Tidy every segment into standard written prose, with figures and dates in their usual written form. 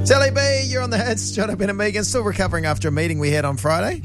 Sally B, you're on the hits. Jono, Ben and Megan, still recovering after a meeting we had on Friday.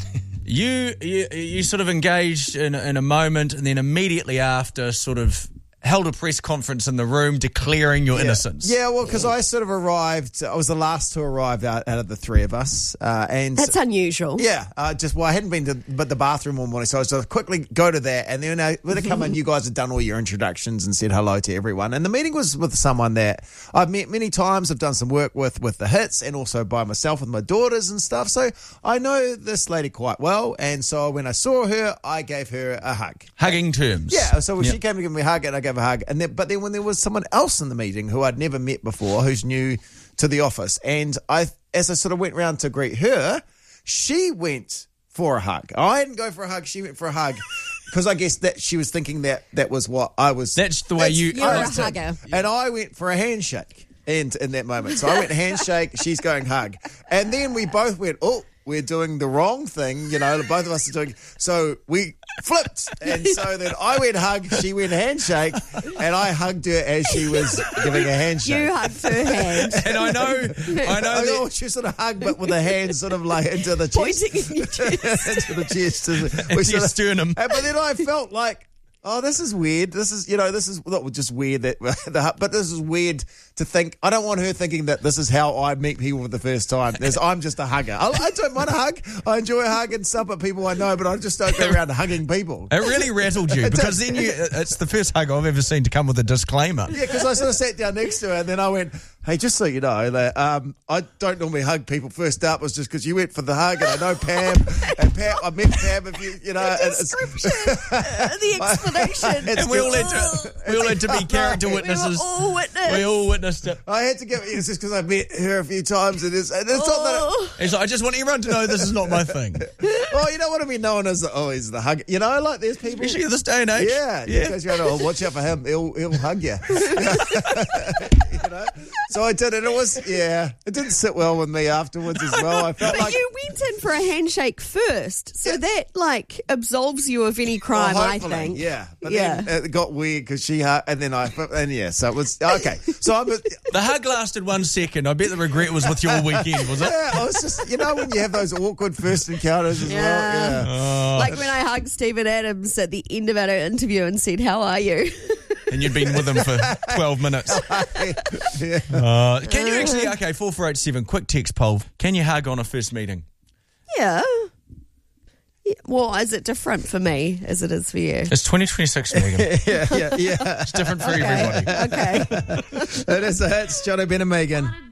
You sort of engaged in a moment and then immediately after sort of held a press conference in the room declaring your innocence. Yeah, well, because I sort of arrived, I was the last to arrive out of the three of us. And That's unusual. Yeah, I hadn't been to the bathroom all morning, so I was just quickly go to that. And then when I come in, you guys had done all your introductions and said hello to everyone. And the meeting was with someone that I've met many times. I've done some work with the hits and also by myself with my daughters and stuff. So I know this lady quite well. And so when I saw her, I gave her a hug. Hugging terms. Yeah, so when she came to give me a hug and I gave a hug. But then when there was someone else in the meeting who I'd never met before, who's new to the office, and as I sort of went round to greet her, she went for a hug. I didn't go for a hug, she went for a hug. Because I guess that she was thinking that was what I was. That's the way You're a hugger. And I went for a handshake in that moment. So I went handshake, she's going hug. And then we both went, oh, we're doing the wrong thing, both of us are doing. So we flipped. And so then I went hug, she went handshake, and I hugged her as she was giving a handshake. You hugged her hand. And I know that she sort of hugged, but with a hand sort of like into the chest. Pointing in your chest. Into the chest. into your sternum. But then I felt like, oh, this is weird. This is not just weird but this is weird to think. I don't want her thinking that this is how I meet people for the first time. I'm just a hugger. I don't mind a hug. I enjoy a hug and stuff at people I know, but I just don't go around hugging people. It really rattled you because then it's the first hug I've ever seen to come with a disclaimer. Yeah, because I sort of sat down next to her and then I went, hey, just so you know, that I don't normally hug people. First up was just because you went for the hug, and I know Pam, and Pam, I met Pam. If you know, The description, the explanation, and we all had to be character witnesses. We all witnessed it. I had to give it's just because I met her a few times, and it's not that. It's like, I just want everyone to know this is not my thing. Well, you don't want to be known as he's the hug. Like there's people, especially at this day and age. Yeah. Because watch out for him. He'll hug you. So I did, and it didn't sit well with me afterwards as well. I felt like you went in for a handshake first, so that absolves you of any crime. I think. Yeah, but then it got weird because she hugged, and then so it was okay. So the hug lasted 1 second. I bet the regret was with your weekend, was it? Yeah, I was just when you have those awkward first encounters as well. Yeah, like when I hugged Stephen Adams at the end of our interview and said, "How are you?" And you'd been with him for 12 minutes. Yeah. Can you actually, 4487, quick text poll. Can you hug on a first meeting? Yeah. Well, is it different for me as it is for you? It's 2026, Megan. Yeah. It's different for everybody. Okay. It is the hits, Jono, Ben and Megan.